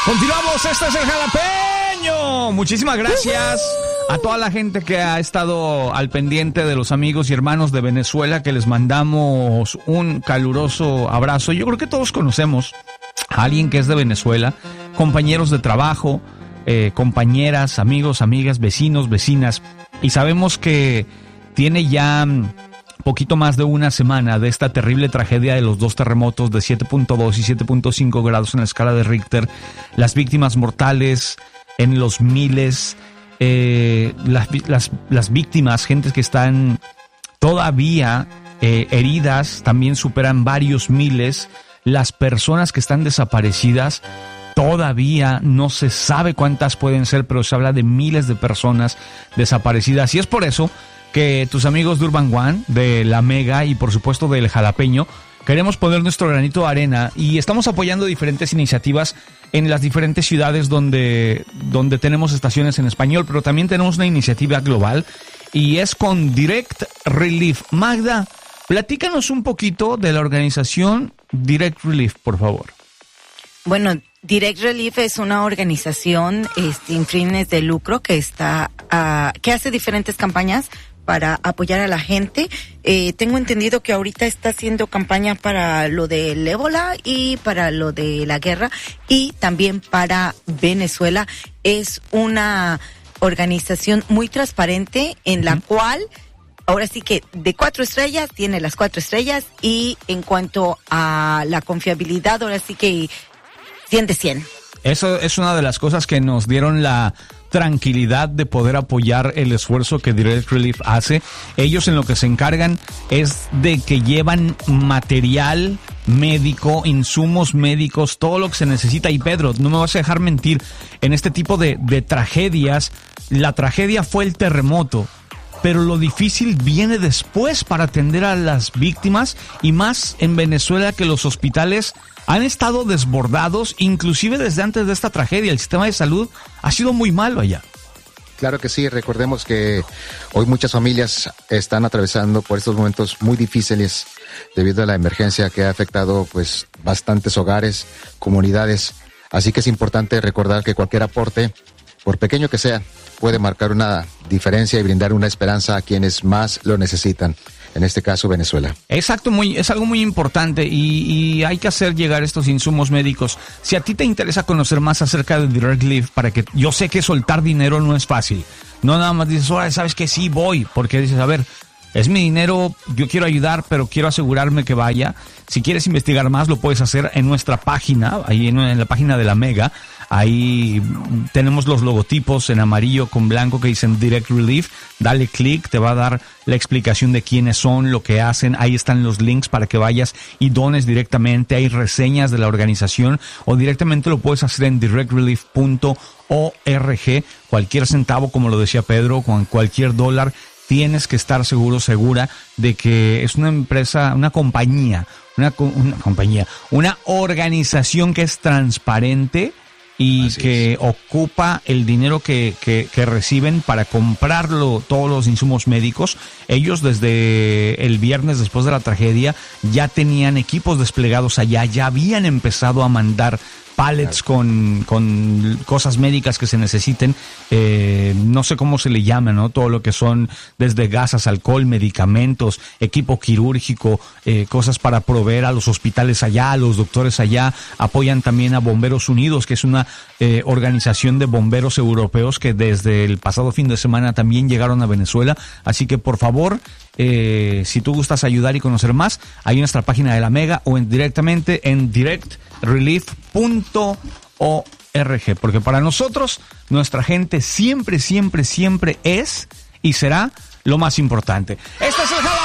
Continuamos, este es el Jalapeño. Muchísimas gracias a toda la gente que ha estado al pendiente de los amigos y hermanos de Venezuela, que les mandamos un caluroso abrazo. Yo creo que todos conocemos a alguien que es de Venezuela, compañeros de trabajo, compañeras, amigos, amigas, vecinos, vecinas, y sabemos que tiene ya poquito más de una semana de esta terrible tragedia de los dos terremotos de 7.2 y 7.5 grados en la escala de Richter, las víctimas mortales en los miles, las víctimas, gentes que están todavía heridas, también superan varios miles, las personas que están desaparecidas, todavía no se sabe cuántas pueden ser, pero se habla de miles de personas desaparecidas, y es por eso que tus amigos de Urban One, de La Mega y por supuesto del Jalapeño, queremos poner nuestro granito de arena y estamos apoyando diferentes iniciativas en las diferentes ciudades donde tenemos estaciones en español, pero también tenemos una iniciativa global y es con Direct Relief. Magda, platícanos un poquito de la organización Direct Relief, por favor. Bueno, Direct Relief es una organización sin fines de lucro que hace diferentes campañas para apoyar a la gente. Tengo entendido que ahorita está haciendo campaña para lo del ébola y para lo de la guerra y también para Venezuela. Es una organización muy transparente en la cual ahora sí que de 4 estrellas tiene las 4 estrellas y en cuanto a la confiabilidad ahora sí que 100 de 100. Eso es una de las cosas que nos dieron la tranquilidad de poder apoyar el esfuerzo que Direct Relief hace. Ellos en lo que se encargan es de que llevan material médico, insumos médicos, todo lo que se necesita. Y Pedro, no me vas a dejar mentir, en este tipo de tragedias, la tragedia fue el terremoto, pero lo difícil viene después para atender a las víctimas, y más en Venezuela, que los hospitales han estado desbordados, inclusive desde antes de esta tragedia. El sistema de salud ha sido muy malo allá. Claro que sí, recordemos que hoy muchas familias están atravesando por estos momentos muy difíciles debido a la emergencia que ha afectado pues bastantes hogares, comunidades. Así que es importante recordar que cualquier aporte, por pequeño que sea, puede marcar una diferencia y brindar una esperanza a quienes más lo necesitan. En este caso, Venezuela. Exacto, es algo muy importante y hay que hacer llegar estos insumos médicos. Si a ti te interesa conocer más acerca de Direct Relief, para que yo sé que soltar dinero no es fácil. No nada más dices, sabes que sí voy, porque dices, a ver, es mi dinero, yo quiero ayudar, pero quiero asegurarme que vaya. Si quieres investigar más, lo puedes hacer en nuestra página, ahí en la página de La Mega. Ahí tenemos los logotipos en amarillo con blanco que dicen Direct Relief. Dale clic, te va a dar la explicación de quiénes son, lo que hacen. Ahí están los links para que vayas y dones directamente. Hay reseñas de la organización o directamente lo puedes hacer en directrelief.org. Cualquier centavo, como lo decía Pedro, con cualquier dólar, tienes que estar segura de que es una empresa, una organización que es transparente y así que ocupa el dinero que reciben para comprarlo, todos los insumos médicos. Ellos desde el viernes después de la tragedia ya tenían equipos desplegados allá, ya habían empezado a mandar pallets con cosas médicas que se necesiten, no sé cómo se le llama, ¿no? Todo lo que son desde gasas, alcohol, medicamentos, equipo quirúrgico, cosas para proveer a los hospitales allá, a los doctores allá. Apoyan también a Bomberos Unidos, que es una organización de bomberos europeos que desde el pasado fin de semana también llegaron a Venezuela. Así que por favor, si tú gustas ayudar y conocer más, hay en nuestra página de La Mega o directamente en directrelief.org, porque para nosotros, nuestra gente siempre es y será lo más importante. Este es el